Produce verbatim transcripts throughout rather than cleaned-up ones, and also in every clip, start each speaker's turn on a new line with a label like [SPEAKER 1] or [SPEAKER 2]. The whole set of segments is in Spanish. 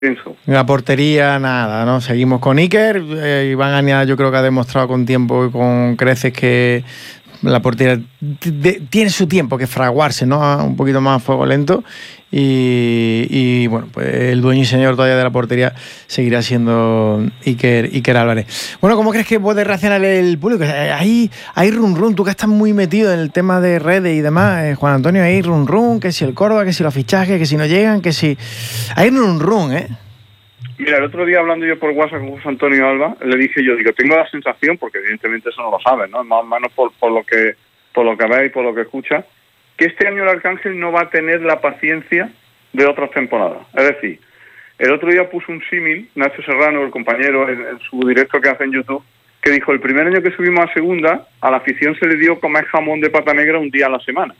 [SPEAKER 1] Pienso.
[SPEAKER 2] La portería, nada, ¿no? Seguimos con Iker. Eh, Iván Ania yo creo que ha demostrado con tiempo y con creces que la portería de, tiene su tiempo que fraguarse, ¿no? Un poquito más a fuego lento. Y, y bueno, pues el dueño y señor todavía de la portería seguirá siendo Iker, Iker Álvarez. Bueno, ¿cómo crees que puede reaccionar el público? Hay, hay run run, tú que estás muy metido en el tema de redes y demás, eh, Juan Antonio, hay run run, que si el Córdoba, que si los fichajes, que si no llegan, que si... Hay run run, ¿eh?
[SPEAKER 1] Mira, el otro día hablando yo por WhatsApp con José Antonio Alba, le dije yo, digo, tengo la sensación, porque evidentemente eso no lo sabes, ¿no? Más o menos por, por lo que por lo que ves y por lo que escuchas, que este año el Arcángel no va a tener la paciencia de otras temporadas. Es decir, el otro día puso un símil, Nacho Serrano, el compañero, en, en su directo que hace en YouTube, que dijo, el primer año que subimos a segunda, a la afición se le dio comer jamón de pata negra un día a la semana.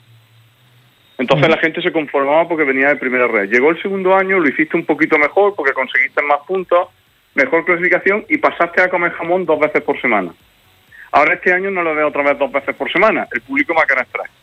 [SPEAKER 1] Entonces la gente se conformaba porque venía de primera red. Llegó el segundo año, lo hiciste un poquito mejor porque conseguiste más puntos, mejor clasificación y pasaste a comer jamón dos veces por semana. Ahora este año no lo veo otra vez dos veces por semana. El público va a querer tres.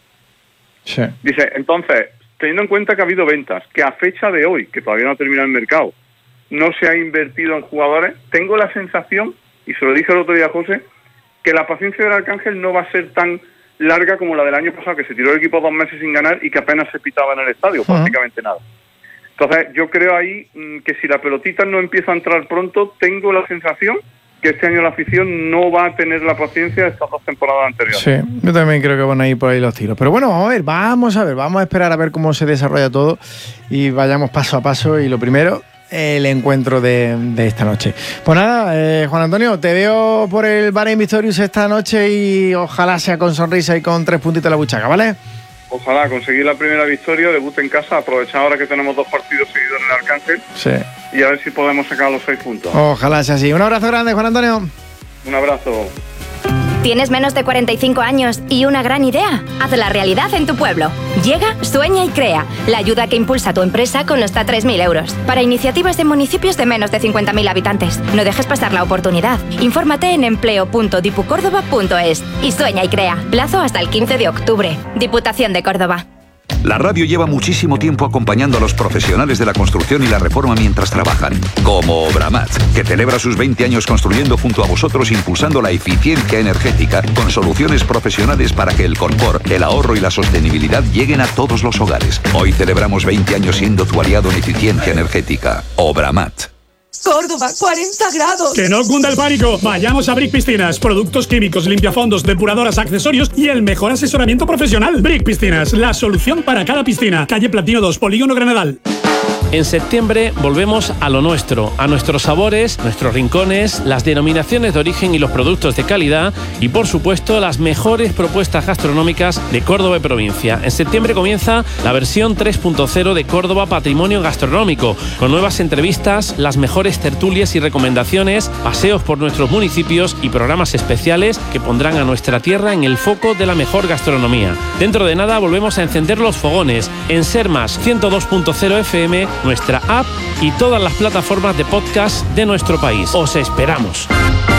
[SPEAKER 2] Sí.
[SPEAKER 1] Dice, entonces, teniendo en cuenta que ha habido ventas, que a fecha de hoy, que todavía no ha terminado el mercado, no se ha invertido en jugadores, tengo la sensación, y se lo dije el otro día a José, que la paciencia del Arcángel no va a ser tan larga como la del año pasado, que se tiró el equipo dos meses sin ganar y que apenas se pitaba en el estadio, uh-huh. prácticamente nada. Entonces, yo creo ahí mmm, que si la pelotita no empieza a entrar pronto, tengo la sensación que este año la afición no va a tener la paciencia de estas dos temporadas anteriores.
[SPEAKER 2] Sí, yo también creo que van a ir por ahí los tiros. Pero bueno, vamos a ver, vamos a ver, vamos a esperar a ver cómo se desarrolla todo y vayamos paso a paso. Y lo primero, el encuentro de, de esta noche. Pues nada, eh, Juan Antonio, te veo por el Bahrein Victorious esta noche y ojalá sea con sonrisa y con tres puntitos en la buchaca, ¿vale?
[SPEAKER 1] Ojalá conseguir la primera victoria, debut en casa, aprovechar ahora que tenemos dos partidos seguidos en el Arcángel.
[SPEAKER 2] Sí.
[SPEAKER 1] Y a ver si podemos sacar los seis puntos.
[SPEAKER 2] Ojalá sea así. Un abrazo grande, Juan Antonio.
[SPEAKER 1] Un abrazo.
[SPEAKER 3] ¿Tienes menos de cuarenta y cinco años y una gran idea? Hazla realidad en tu pueblo. Llega, sueña y crea. La ayuda que impulsa tu empresa con hasta tres mil euros. Para iniciativas de municipios de menos de cincuenta mil habitantes. No dejes pasar la oportunidad. Infórmate en empleo punto dipucórdoba punto es y sueña y crea. Plazo hasta el quince de octubre. Diputación de Córdoba.
[SPEAKER 4] La radio lleva muchísimo tiempo acompañando a los profesionales de la construcción y la reforma mientras trabajan. Como Obramat, que celebra sus veinte años construyendo junto a vosotros, impulsando la eficiencia energética con soluciones profesionales para que el confort, el ahorro y la sostenibilidad lleguen a todos los hogares. Hoy celebramos veinte años siendo tu aliado en eficiencia energética. Obramat.
[SPEAKER 5] Córdoba, cuarenta grados.
[SPEAKER 6] Que no cunda el pánico. Vayamos a Brick Piscinas. Productos químicos, limpiafondos, depuradoras, accesorios y el mejor asesoramiento profesional. Brick Piscinas, la solución para cada piscina. Calle Platino dos, Polígono Granadal.
[SPEAKER 7] En septiembre volvemos a lo nuestro, a nuestros sabores, nuestros rincones, las denominaciones de origen y los productos de calidad y, por supuesto, las mejores propuestas gastronómicas de Córdoba y provincia. En septiembre comienza la versión tres punto cero de Córdoba Patrimonio Gastronómico, con nuevas entrevistas, las mejores tertulias y recomendaciones, paseos por nuestros municipios y programas especiales que pondrán a nuestra tierra en el foco de la mejor gastronomía. Dentro de nada volvemos a encender los fogones en Sermas ciento dos punto cero F M, nuestra app y todas las plataformas de podcast de nuestro país. Os esperamos.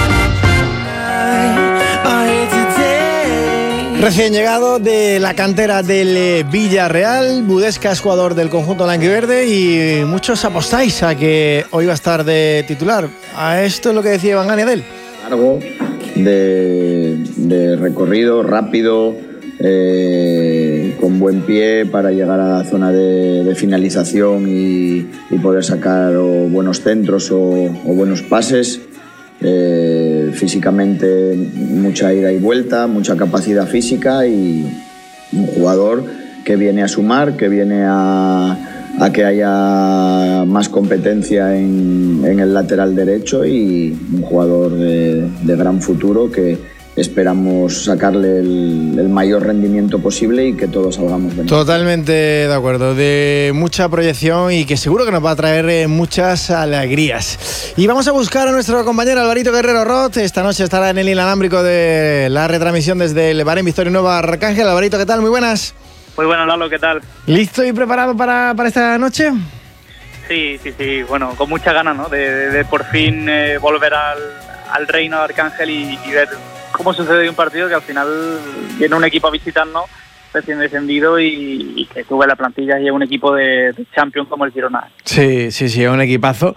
[SPEAKER 2] Recién llegado de la cantera del Villarreal, Budesca es jugador del conjunto blanquiverde y muchos apostáis a que hoy va a estar de titular. A esto es lo que decía Iván Ania de él.
[SPEAKER 8] Largo, de, de recorrido, rápido, eh, con buen pie para llegar a la zona de, de finalización y, y poder sacar o buenos centros o, o buenos pases. Eh, físicamente mucha ida y vuelta, mucha capacidad física y un jugador que viene a sumar, que viene a, a que haya más competencia en, en el lateral derecho y un jugador de, de gran futuro que esperamos sacarle el, el mayor rendimiento posible y que todos salgamos bien.
[SPEAKER 2] Totalmente de acuerdo, de mucha proyección y que seguro que nos va a traer eh, muchas alegrías. Y vamos a buscar a nuestro compañero Alvarito Guerrero Roth. Esta noche estará en el inalámbrico de la retransmisión desde el Bahrein Victorious Nueva Arcángel. Alvarito, ¿qué tal? Muy buenas.
[SPEAKER 9] Muy buenas, Lalo, ¿qué tal?
[SPEAKER 2] ¿Listo y preparado para, para esta noche?
[SPEAKER 9] Sí, sí, sí, bueno, con mucha ganas, ¿no? De, de, de por fin eh, volver al, al reino de Arcángel y, y ver cómo sucede un partido que al final viene un equipo a visitarnos recién descendido y, y que tuve la plantilla y es un equipo de, de Champions como el Girona.
[SPEAKER 2] Sí, sí, sí, es un equipazo.